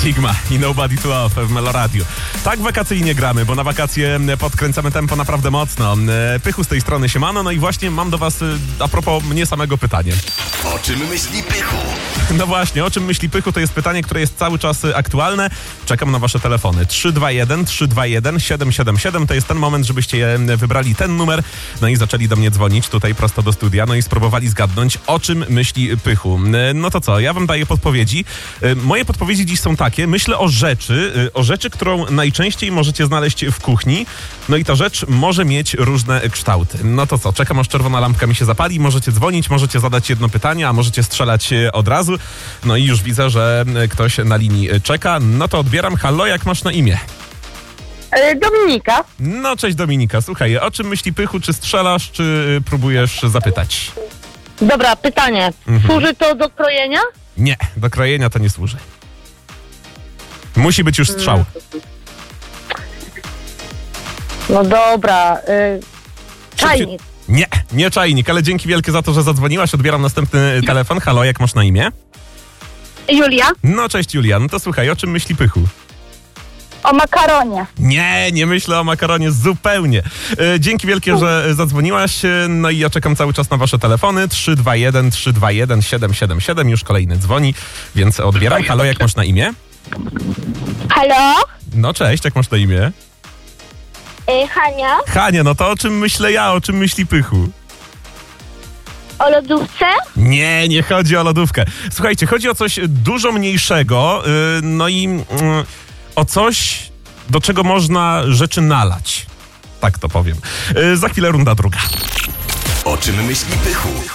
Enigma i Nobody to Love w Meloradiu. Tak wakacyjnie gramy, bo na wakacje podkręcamy tempo naprawdę mocno. Pychu z tej strony, siemano. No i właśnie mam do was a propos mnie samego pytanie. O czym myśli Pychu? No właśnie, o czym myśli Pychu, to jest pytanie, które jest cały czas aktualne. Czekam na wasze telefony. 321-321-777 to jest ten moment, żebyście wybrali ten numer, no i zaczęli do mnie dzwonić tutaj prosto do studia, no i spróbowali zgadnąć, o czym myśli Pychu. No to co, ja wam daję podpowiedzi. Moje podpowiedzi dziś są takie, myślę o rzeczy, którą najczęściej możecie znaleźć w kuchni, no i ta rzecz może mieć różne kształty. No to co, czekam aż czerwona lampka mi się zapali, możecie dzwonić, możecie zadać jedno pytanie, a możecie strzelać od razu. No i już widzę, że ktoś na linii czeka, no to odbieram. Halo, jak masz na imię? Dominika. No cześć Dominika, słuchaj, o czym myśli Pychu, czy strzelasz, czy próbujesz zapytać? Dobra, pytanie. Służy to do krojenia? Nie, do krojenia to nie służy. Musi być już strzał. No dobra. Czajnik. Nie czajnik, ale dzięki wielkie za to, że zadzwoniłaś. Odbieram następny telefon. Halo, jak masz na imię? Julia? No cześć Julia, no to słuchaj, o czym myśli Pychu? O makaronie. Nie myślę o makaronie zupełnie. Dzięki wielkie, że zadzwoniłaś. No i ja czekam cały czas na wasze telefony. 321-321-777. Już kolejny dzwoni, więc odbieram. Halo, jak masz na imię? Halo? No cześć, jak masz na imię? Hania? Hania, no to o czym myślę ja, o czym myśli Pychu? O lodówce? Nie chodzi o lodówkę. Słuchajcie, chodzi o coś dużo mniejszego, no i o coś, do czego można rzeczy nalać. Tak to powiem. Za chwilę runda druga. O czym myśli Pychu?